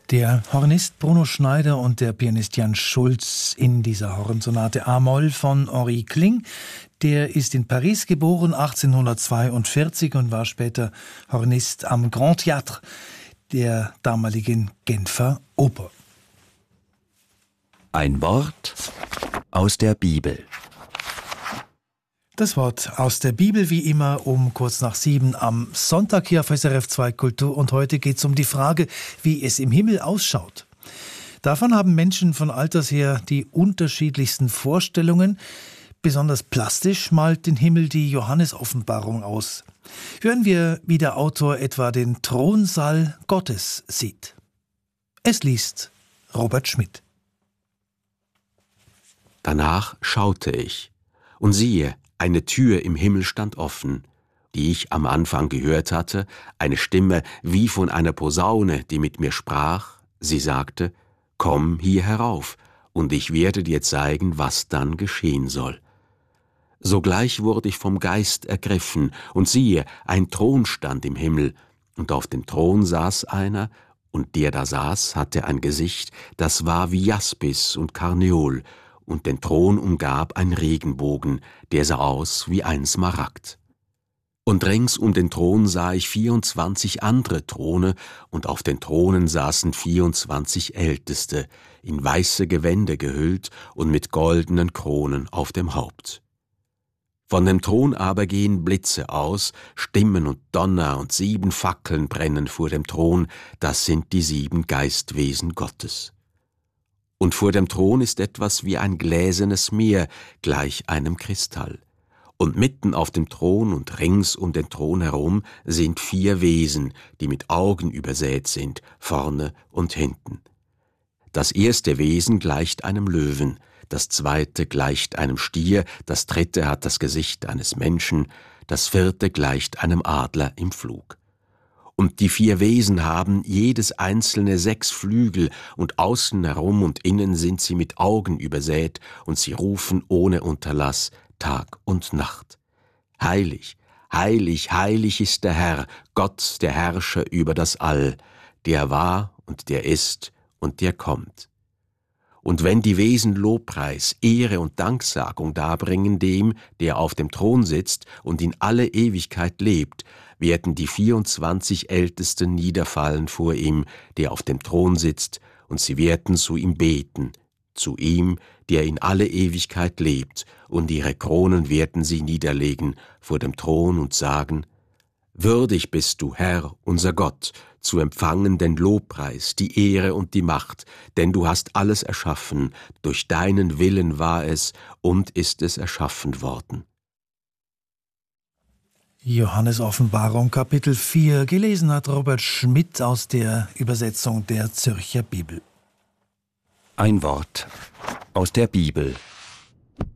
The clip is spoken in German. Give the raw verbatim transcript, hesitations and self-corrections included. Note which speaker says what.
Speaker 1: Der Hornist Bruno Schneider und der Pianist Jan Schulz in dieser Hornsonate A-Moll von Henri Kling. Der ist in Paris geboren, achtzehnhundertzweiundvierzig, und war später Hornist am Grand Théâtre der damaligen Genfer Oper.
Speaker 2: Ein Wort aus der Bibel.
Speaker 1: Das Wort aus der Bibel wie immer um kurz nach sieben am Sonntag hier auf S R F zwei Kultur. Und heute geht es um die Frage, wie es im Himmel ausschaut. Davon haben Menschen von alters her die unterschiedlichsten Vorstellungen. Besonders plastisch malt den Himmel die Johannes-Offenbarung aus. Hören wir, wie der Autor etwa den Thronsaal Gottes sieht. Es liest Robert Schmidt.
Speaker 3: Danach schaute ich, und siehe, eine Tür im Himmel stand offen, die ich am Anfang gehört hatte, eine Stimme wie von einer Posaune, die mit mir sprach. Sie sagte: Komm hier herauf, und ich werde dir zeigen, was dann geschehen soll. Sogleich wurde ich vom Geist ergriffen, und siehe, ein Thron stand im Himmel, und auf dem Thron saß einer, und der da saß, hatte ein Gesicht, das war wie Jaspis und Karneol, und den Thron umgab ein Regenbogen, der sah aus wie ein Smaragd. Und rings um den Thron sah ich vierundzwanzig andere Throne, und auf den Thronen saßen vierundzwanzig Älteste, in weiße Gewänder gehüllt und mit goldenen Kronen auf dem Haupt. Von dem Thron aber gehen Blitze aus, Stimmen und Donner, und sieben Fackeln brennen vor dem Thron, das sind die sieben Geistwesen Gottes. Und vor dem Thron ist etwas wie ein gläsernes Meer, gleich einem Kristall. Und mitten auf dem Thron und rings um den Thron herum sind vier Wesen, die mit Augen übersät sind, vorne und hinten. Das erste Wesen gleicht einem Löwen, das zweite gleicht einem Stier, das dritte hat das Gesicht eines Menschen, das vierte gleicht einem Adler im Flug. Und die vier Wesen haben jedes einzelne sechs Flügel, und außen herum und innen sind sie mit Augen übersät, und sie rufen ohne Unterlass Tag und Nacht: Heilig, heilig, heilig ist der Herr, Gott, der Herrscher über das All, der war und der ist und der kommt. Und wenn die Wesen Lobpreis, Ehre und Danksagung darbringen dem, der auf dem Thron sitzt und in alle Ewigkeit lebt, werden die vierundzwanzig Ältesten niederfallen vor ihm, der auf dem Thron sitzt, und sie werden zu ihm beten, zu ihm, der in alle Ewigkeit lebt, und ihre Kronen werden sie niederlegen vor dem Thron und sagen: Würdig bist du, Herr, unser Gott, zu empfangen den Lobpreis, die Ehre und die Macht, denn du hast alles erschaffen, durch deinen Willen war es und ist es erschaffen worden.
Speaker 1: Johannes-Offenbarung, Kapitel vier, gelesen hat Robert Schmidt aus der Übersetzung der Zürcher Bibel.
Speaker 2: Ein Wort aus der Bibel.